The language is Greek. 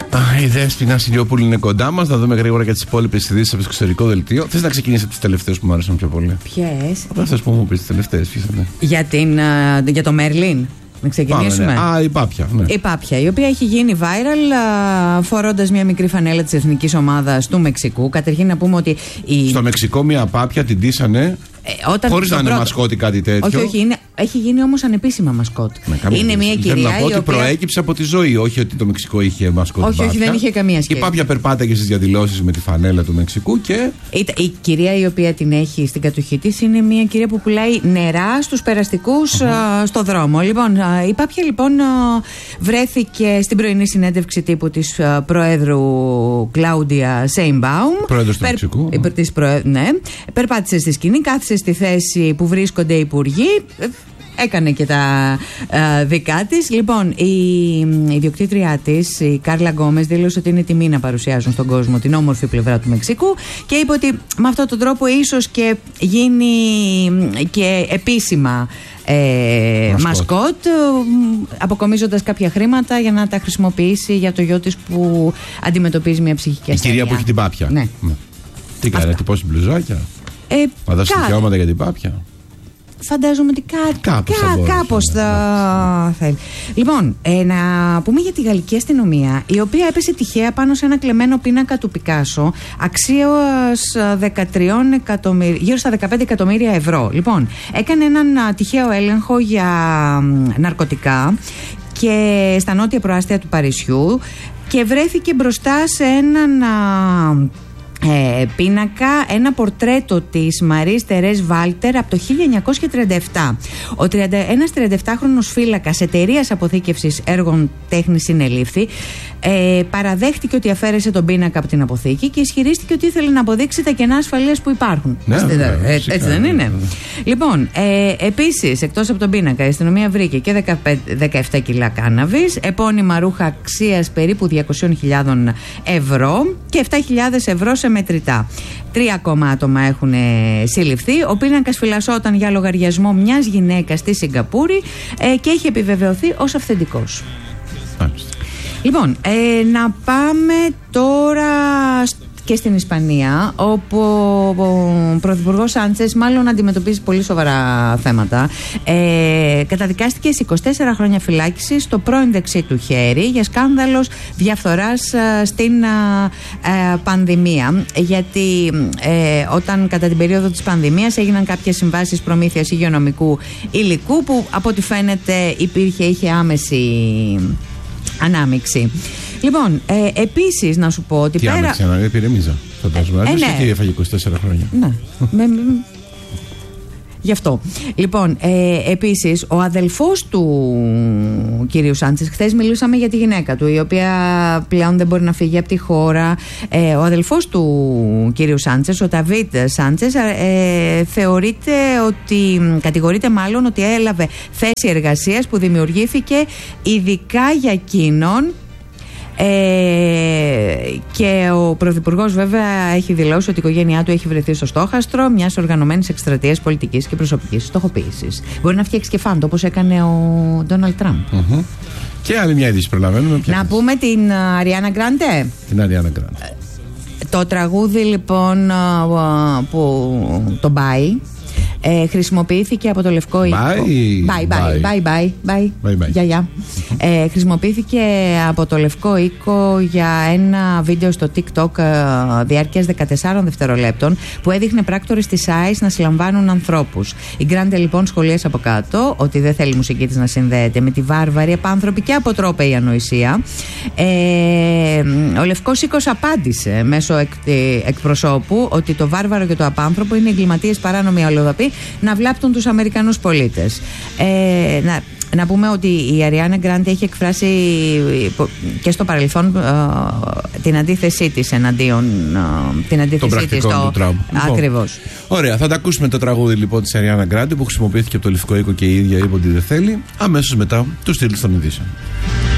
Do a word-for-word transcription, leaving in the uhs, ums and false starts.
Η Δέσποινα Σιλιόπουλου είναι κοντά μας. Θα δούμε γρήγορα για τις υπόλοιπες ειδήσεις από το εξωτερικό δελτίο. Θες να ξεκινήσεις από τις τελευταίες που μου άρεσαν πιο πολύ? Ποιες? Από αυτές που μου πεις τις τελευταίες. Για, την, για το Μέρλιν. Να ξεκινήσουμε. Πάμε, ναι. Α, η Πάπια. Ναι. Η Πάπια, η οποία έχει γίνει viral φορώντας μια μικρή φανέλα της εθνικής ομάδας του Μεξικού. Καταρχήν να πούμε ότι. Η... Στο Μεξικό μια Πάπια την ντύσανε. Ε, χωρίς να είναι πρώτο... μασκότη κάτι τέτοιο. Όχι, όχι, είναι, έχει γίνει όμως ανεπίσημα μασκότ. Ναι, είναι μια κυρία. Θέλω να πω ότι οποία... προέκυψε από τη ζωή, όχι ότι το Μεξικό είχε μασκότ. Όχι, όχι, δεν είχε καμία σχέση. Η Πάπια περπάταγε στις διαδηλώσεις με τη φανέλα του Μεξικού και. Η, η κυρία η οποία την έχει στην κατοχή της είναι μια κυρία που πουλάει νερά στους περαστικούς uh-huh. α, στο δρόμο. Λοιπόν, α, η Πάπια λοιπόν α, βρέθηκε στην πρωινή συνέντευξη τύπου της α, Προέδρου Κλάουντια Σέιμπαουμ. Πρόεδρος του Μεξικού. Προε... Ναι, περπάτησε στη σκηνή, κάθισε στη θέση που βρίσκονται οι υπουργοί. Έκανε και τα α, δικά της. Λοιπόν, η, η ιδιοκτήτριά της, η Κάρλα Γκόμες, δήλωσε ότι είναι τιμή να παρουσιάζουν στον κόσμο την όμορφη πλευρά του Μεξικού και είπε ότι με αυτόν τον τρόπο ίσως και γίνει και επίσημα ε, μασκότ, μασκότ αποκομίζοντας κάποια χρήματα για να τα χρησιμοποιήσει για το γιο της που αντιμετωπίζει μια ψυχική ασθένεια. Η κυρία που έχει την Πάπια. Ναι. ναι. Τι κάνει, τυπώσει μπλουζάκια. Ε, θα δώσει δικαιώματα για την Πάπια. Φαντάζομαι ότι κάτι κάπως κα, θα, κάπως θα ναι. θέλει. Λοιπόν, ε, να πούμε για τη γαλλική αστυνομία, η οποία έπεσε τυχαία πάνω σε ένα κλεμμένο πίνακα του Πικάσο αξίας δεκατρία εκατομμύρια, γύρω στα δεκαπέντε εκατομμύρια ευρώ. Λοιπόν, έκανε έναν τυχαίο έλεγχο για ναρκωτικά και στα νότια προάστια του Παρισιού και βρέθηκε μπροστά σε έναν α, Ε, πίνακα ένα πορτρέτο της Μαρής Τερές Βάλτερ από το χίλια εννιακόσια τριάντα επτά. Ο ένας τριανταεπτάχρονος φύλακας εταιρείας αποθήκευσης έργων τέχνης συνελήφθη. Ε, παραδέχτηκε ότι αφαίρεσε τον πίνακα από την αποθήκη και ισχυρίστηκε ότι ήθελε να αποδείξει τα κενά ασφαλείας που υπάρχουν. Ναι, Είστε, βέβαια, ε, έτσι φυσικά, δεν είναι? Ναι. Λοιπόν, ε, επίσης, εκτός από τον πίνακα, η αστυνομία βρήκε και δεκαπέντε, δεκαεπτά κιλά κάναβης, επώνυμα ρούχα αξίας περίπου διακόσιες χιλιάδες ευρώ και επτά χιλιάδες ευρώ σε μετρητά. Τρία ακόμα άτομα έχουν συλληφθεί. Ο πίνακας φυλασσόταν για λογαριασμό μιας γυναίκας στη Σιγκαπούρη ε, και έχει επιβεβαιωθεί ως αυθεντικός. Άλιστα. Λοιπόν, ε, να πάμε τώρα και στην Ισπανία, όπου ο πρωθυπουργός Σάντσες μάλλον αντιμετωπίζει πολύ σοβαρά θέματα. Ε, καταδικάστηκε σε είκοσι τέσσερα χρόνια φυλάκιση στο πρώην δεξί του χέρι για σκάνδαλος διαφθοράς ε, στην ε, πανδημία. Γιατί ε, όταν κατά την περίοδο της πανδημίας έγιναν κάποιες συμβάσεις προμήθειας υγειονομικού υλικού που από ό,τι φαίνεται υπήρχε, είχε άμεση ανάμειξη. Λοιπόν, ε, επίσης να σου πω ότι τι πέρα. Άμεξη, ανάμειξη, πήρε μίζα. Φαντάζομαι. Ε, ε, ναι. Και έφαγε είκοσι τέσσερα χρόνια. Ναι. με, με, γι' αυτό. Λοιπόν, ε, επίσης, ο αδελφός του κυρίου Σάντσες, χθες μιλούσαμε για τη γυναίκα του, η οποία πλέον δεν μπορεί να φύγει από τη χώρα. Ε, ο αδελφός του κυρίου Σάντσες, ο Νταβίτ Σάντσες, ε, θεωρείται ότι, κατηγορείται μάλλον ότι έλαβε θέση εργασίας που δημιουργήθηκε ειδικά για εκείνον. Ε, και ο πρωθυπουργός βέβαια έχει δηλώσει ότι η οικογένειά του έχει βρεθεί στο στόχαστρο μιας οργανωμένης εκστρατείας πολιτικής και προσωπικής στοχοποίησης. Μπορεί να φτιάξει και φάντο όπως έκανε ο Ντόναλντ Τραμπ. Mm-hmm. Και άλλη μια είδηση προλαβαίνουμε. Να πούμε την Αριάνα Γκράντε. Την Αριάνα Γκράντε. Το τραγούδι λοιπόν που το Bye Ε, χρησιμοποιήθηκε από το Λευκό Οίκο. Bye, bye, bye, bye, bye, bye, bye. Για, για. Ε, χρησιμοποιήθηκε από το Λευκό Οίκο για ένα βίντεο στο TikTok ε, διάρκειας δεκατεσσάρων δευτερολέπτων που έδειχνε πράκτορες της άις να συλλαμβάνουν ανθρώπους. Η Γκράντε λοιπόν σχολίασε από κάτω ότι δεν θέλει η μουσική της να συνδέεται με τη βάρβαρη, απάνθρωπη και αποτρόπαιη ανοησία. Ε, ο Λευκός Οίκος απάντησε μέσω εκ, εκπροσώπου ότι το βάρβαρο και το απάνθρωπο είναι εγκληματίες παράνομοι αλλοδαποί να βλάπτουν τους Αμερικανούς πολίτες. Ε, να, να πούμε ότι η Αριάνα Γκράντε έχει εκφράσει και στο παρελθόν ε, την αντίθεσή της εναντίον ε, την αντίθεσή της στο ακριβώς. Λοιπόν, ωραία, θα τα ακούσουμε το τραγούδι λοιπόν της Αριάνα Γκράντε που χρησιμοποιήθηκε από το Λευκό Οίκο και η ίδια είπε ότι δεν θέλει. Αμέσως μετά του στυλ των ειδήσεων.